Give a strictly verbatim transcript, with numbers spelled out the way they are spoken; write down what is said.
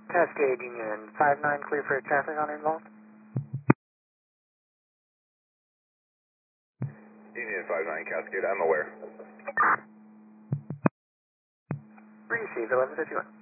Cascade Union five nine, clear for traffic on involved. Union five nine, Cascade, I'm aware. Received eleven fifty-one.